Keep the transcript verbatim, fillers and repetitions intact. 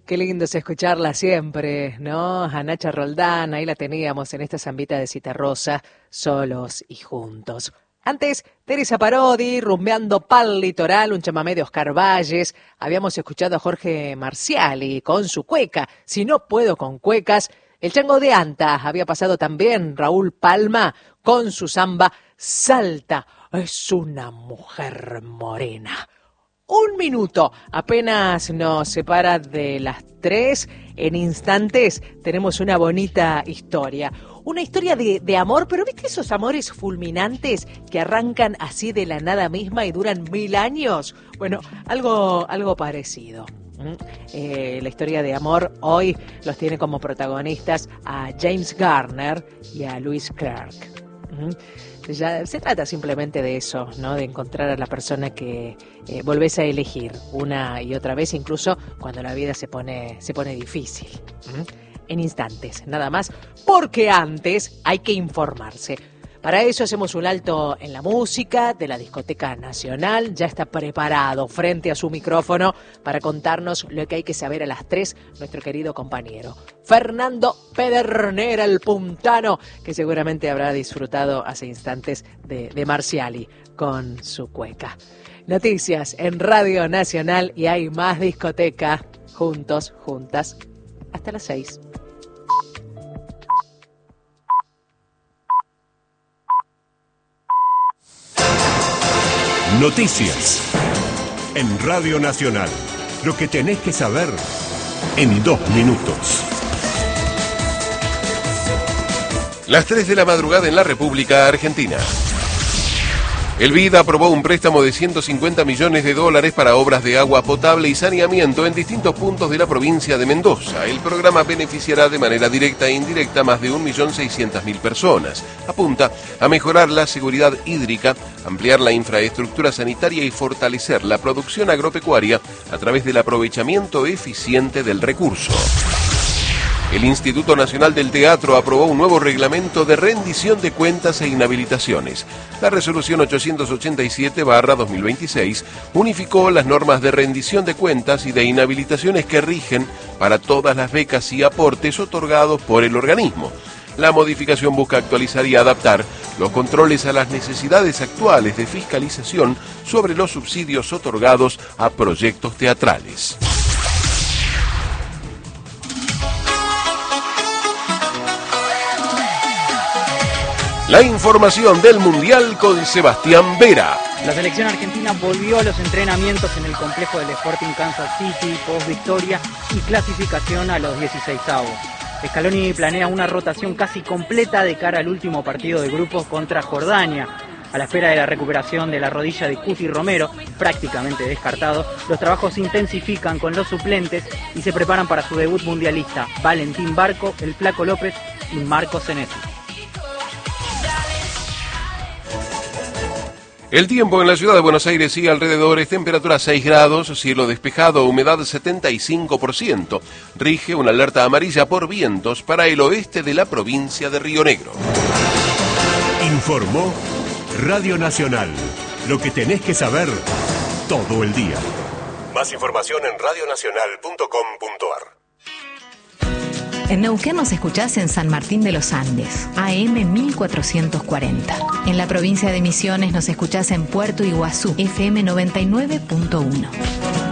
Qué lindo es escucharla siempre, ¿no? A Nacha Roldán, ahí la teníamos en esta zambita de Citarrosa, solos y juntos. Antes, Teresa Parodi, rumbeando pa'l litoral, un chamamé de Oscar Valles. Habíamos escuchado a Jorge Marciali con su cueca, Si no puedo con cuecas. El Chango de Anta había pasado también, Raúl Palma, con su samba Salta, es una mujer morena. Un minuto, apenas nos separa de las tres. En instantes tenemos una bonita historia. Una historia de, de amor, pero ¿viste esos amores fulminantes que arrancan así de la nada misma y duran mil años? Bueno, algo, algo parecido. ¿Mm? Eh, la historia de amor hoy los tiene como protagonistas a James Garner y a Louise Clark. ¿Mm? Ya se trata simplemente de eso, ¿no? De encontrar a la persona que eh, volvés a elegir una y otra vez, incluso cuando la vida se pone, se pone difícil. ¿Mm? En instantes, nada más, porque antes hay que informarse. Para eso hacemos un alto en la música de la Discoteca Nacional. Ya está preparado frente a su micrófono para contarnos lo que hay que saber a las tres, nuestro querido compañero Fernando Pedernera, el puntano, que seguramente habrá disfrutado hace instantes de, de Marciali con su cueca. Noticias en Radio Nacional y hay más discoteca. Juntos, juntas, hasta las seis. Noticias en Radio Nacional. Lo que tenés que saber en dos minutos. Las tres de la madrugada en la República Argentina. El B I D aprobó un préstamo de ciento cincuenta millones de dólares para obras de agua potable y saneamiento en distintos puntos de la provincia de Mendoza. El programa beneficiará de manera directa e indirecta a más de un millón seiscientas mil personas. Apunta a mejorar la seguridad hídrica, ampliar la infraestructura sanitaria y fortalecer la producción agropecuaria a través del aprovechamiento eficiente del recurso. El Instituto Nacional del Teatro aprobó un nuevo reglamento de rendición de cuentas e inhabilitaciones. La resolución ochocientos ochenta y siete barra dos mil veintiséis unificó las normas de rendición de cuentas y de inhabilitaciones que rigen para todas las becas y aportes otorgados por el organismo. La modificación busca actualizar y adaptar los controles a las necesidades actuales de fiscalización sobre los subsidios otorgados a proyectos teatrales. La información del Mundial con Sebastián Vera. La selección argentina volvió a los entrenamientos en el complejo del Sporting Kansas City, post victoria y clasificación a los dieciseisavos. Scaloni planea una rotación casi completa de cara al último partido de grupos contra Jordania. A la espera de la recuperación de la rodilla de Cuti Romero, prácticamente descartado, los trabajos se intensifican con los suplentes y se preparan para su debut mundialista, Valentín Barco, el Flaco López y Marco Senesi. El tiempo en la ciudad de Buenos Aires y alrededores, temperatura seis grados, cielo despejado, humedad setenta y cinco por ciento. Rige una alerta amarilla por vientos para el oeste de la provincia de Río Negro. Informó Radio Nacional. Lo que tenés que saber todo el día. Más información en radio nacional punto com punto ar. En Neuquén nos escuchás en San Martín de los Andes, A M mil cuatrocientos cuarenta. En la provincia de Misiones nos escuchás en Puerto Iguazú, F M noventa y nueve punto uno.